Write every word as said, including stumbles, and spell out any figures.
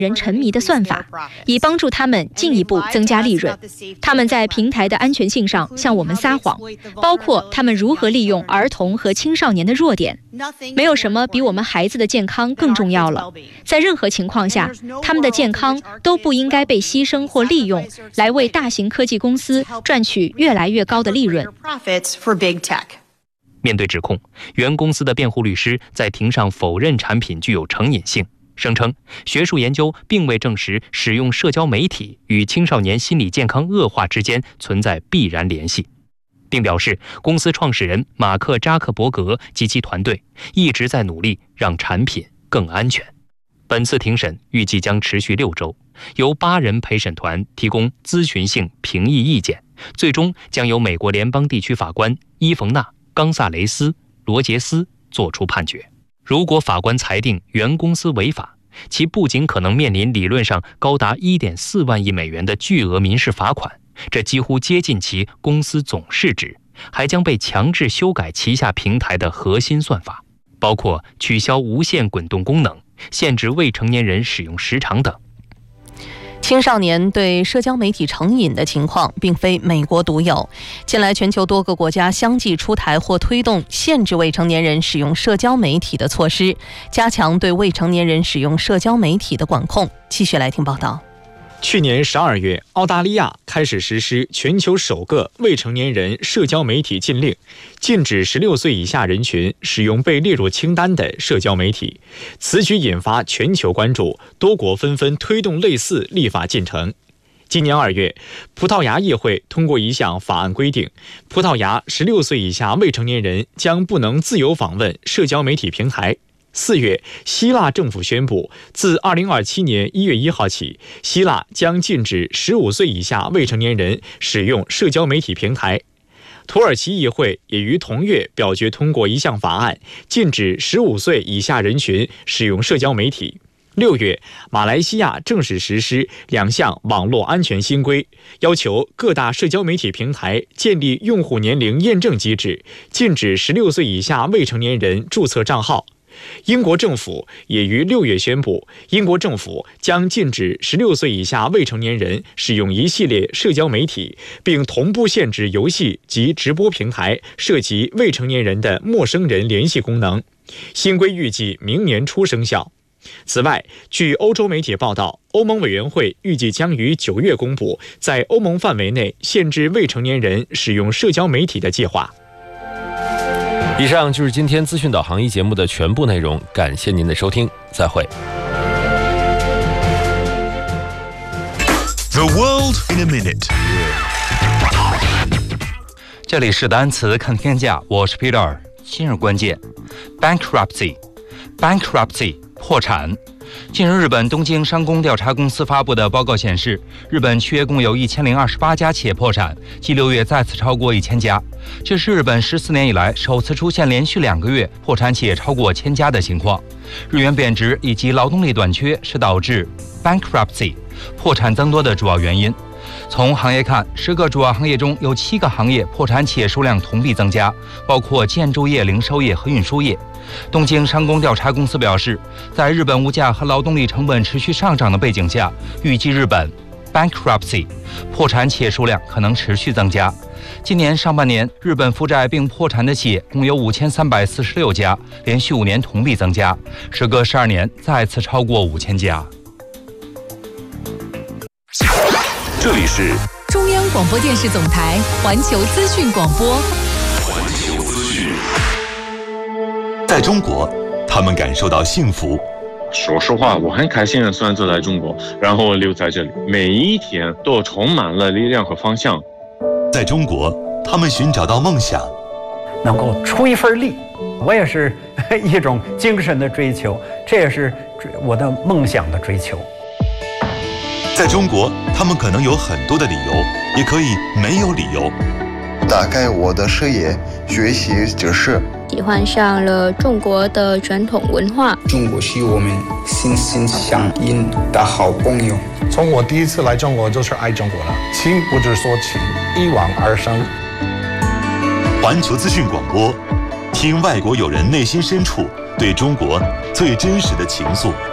人沉迷的算法，以帮助他们进一步增加利润。他们在平台的安全性上向我们撒谎，包括他们如何利用儿童和青少年的弱点。没有什么比我们孩子的健康更重要了。在任何情况下，他们的健康都不应该被牺牲或利用，来为大型科技公司赚取越来越高的利润。 面对指控，原公司的辩护律师在庭上否认产品具有成瘾性，声称学术研究并未证实使用社交媒体与青少年心理健康恶化之间存在必然联系，并表示公司创始人马克·扎克伯格及其团队一直在努力让产品更安全。本次庭审预计将持续六周，由八人陪审团提供咨询性评议意见，最终将由美国联邦地区法官伊冯娜·冈萨雷斯·罗杰斯作出判决。如果法官裁定原公司违法，其不仅可能面临理论上高达 一点四万亿美元的巨额民事罚款，这几乎接近其公司总市值，还将被强制修改旗下平台的核心算法，包括取消无限滚动功能、限制未成年人使用时长等。 青少年对社交媒体成瘾的情况并非美国独有，近来全球多个国家相继出台或推动限制未成年人使用社交媒体的措施，加强对未成年人使用社交媒体的管控。继续来听报道。 去年十二月，澳大利亚开始实施全球首个未成年人社交媒体禁令，禁止十六岁以下人群使用被列入清单的社交媒体。此举引发全球关注，多国纷纷推动类似立法进程。今年二月，葡萄牙议会通过一项法案，规定葡萄牙十六岁以下未成年人将不能自由访问社交媒体平台。四月，希腊政府宣布，自二零二七年一月一号起，希腊将禁止十五岁以下未成年人使用社交媒体平台。土耳其议会也于同月表决通过一项法案，禁止十五岁以下人群使用社交媒体。六月，马来西亚正式实施两项网络安全新规，要求各大社交媒体平台建立用户年龄验证机制，禁止十六岁以下未成年人注册账号。英国政府也于六月宣布，英国政府将禁止十六岁以下未成年人使用一系列社交媒体，并同步限制游戏及直播平台涉及未成年人的陌生人联系功能。新规预计明年初生效。此外，据欧洲媒体报道，欧盟委员会预计将于九月公布在欧盟范围内限制未成年人使用社交媒体的计划。 以上就是今天资讯导航一节目的全部内容，感谢您的收听，再会。 The world in a minute。 这里是单词看天价，我是 Peter。今日关键 ：bankruptcy，bankruptcy bankruptcy, 破产。近日，日本东京商工调查公司发布的报告显示，日本七月共有一千零二十八家企业破产，继六月再次超过一千家。这是日本十四年以来首次出现连续两个月破产企业超过千家的情况。日元贬值以及劳动力短缺是导致 bankruptcy 破产增多的主要原因。从行业看，十个主要行业中有七个行业破产企业数量同比增加，包括建筑业、零售业和运输业。东京商工调查公司表示，在日本物价和劳动力成本持续上涨的背景下，预计日本 bankruptcy 破产企业数量可能持续增加。今年上半年，日本负债并破产的企业共有五千三百四十六家，连续五年同比增加，时隔十二年再次超过五千家。 这里是中央广播电视总台环球资讯广播。 环球资讯。在中国，他们感受到幸福。 说实话，我很开心的选择来中国，然后留在这里，每一天都充满了力量和方向。 在中国，他们寻找到梦想， 能够出一份力，我也是一种精神的追求，这也是我的梦想的追求。 在中国，他们可能有很多的理由，也可以没有理由。 打开我的视野，学习知识， 喜欢上了中国的传统文化。 中国是我们心心相印的好朋友。 从我第一次来中国就是爱中国了，情不是说情，一往而生。 环球资讯广播，听外国友人内心深处对中国最真实的情愫。